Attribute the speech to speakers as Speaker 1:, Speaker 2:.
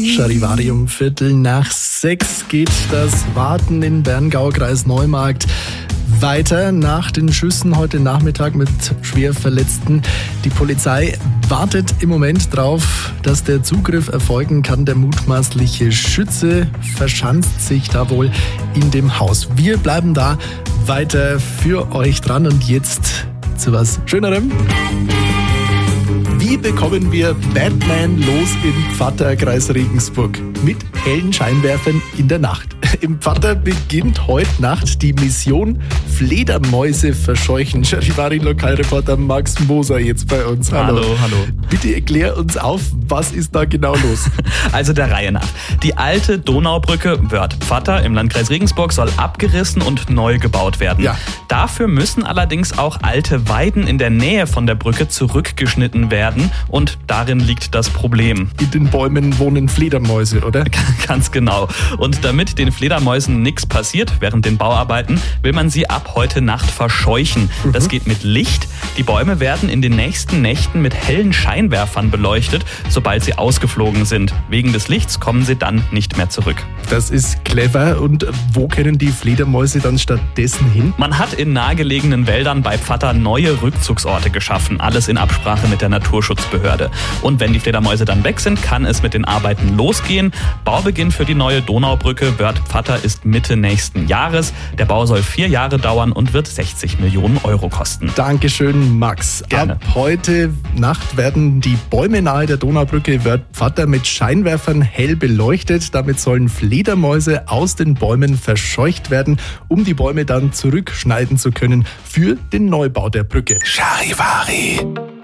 Speaker 1: Charivari, um 5:15 geht das Warten in Berngau, Kreis Neumarkt weiter nach den Schüssen heute Nachmittag mit schwer Verletzten. Die Polizei wartet im Moment drauf, dass der Zugriff erfolgen kann. Der mutmaßliche Schütze verschanzt sich da wohl in dem Haus. Wir bleiben da weiter für euch dran und jetzt zu was Schönerem. Wie bekommen wir Batman los im Pfatter, Kreis Regensburg? Mit hellen Scheinwerfern in der Nacht. Im Pfatter beginnt heute Nacht die Mission Fledermäuse verscheuchen. Charivari-Lokalreporter Max Moser jetzt bei uns.
Speaker 2: Hallo.
Speaker 1: Bitte erklär uns auf, was ist da genau los?
Speaker 2: Also der Reihe nach. Die alte Donaubrücke Wörth-Pfatter im Landkreis Regensburg soll abgerissen und neu gebaut werden.
Speaker 1: Ja.
Speaker 2: Dafür müssen allerdings auch alte Weiden in der Nähe von der Brücke zurückgeschnitten werden und darin liegt das Problem.
Speaker 1: In den Bäumen wohnen Fledermäuse, oder?
Speaker 2: Ganz genau. Und damit den Fledermäusen nichts passiert während den Bauarbeiten, will man sie ab heute Nacht verscheuchen. Das geht mit Licht. Die Bäume werden in den nächsten Nächten mit hellen Scheinwerfern beleuchtet, sobald sie ausgeflogen sind. Wegen des Lichts kommen sie dann nicht mehr zurück.
Speaker 1: Das ist clever. Und wo können die Fledermäuse dann stattdessen hin?
Speaker 2: Man hat in nahegelegenen Wäldern bei Pfatter neue Rückzugsorte geschaffen. Alles in Absprache mit der Naturschutzbehörde. Und wenn die Fledermäuse dann weg sind, kann es mit den Arbeiten losgehen. Baubeginn für die neue Donaubrücke Wörth-Pfatter ist Mitte nächsten Jahres. Der Bau soll 4 Jahre dauern und wird 60 Millionen Euro kosten.
Speaker 1: Dankeschön, Max.
Speaker 2: Gerne.
Speaker 1: Ab heute Nacht werden die Bäume nahe der Donaubrücke Wörth-Pfatter mit Scheinwerfern hell beleuchtet. Damit sollen Fledermäuse aus den Bäumen verscheucht werden, um die Bäume dann zurückschneiden zu können für den Neubau der Brücke.
Speaker 3: Charivari.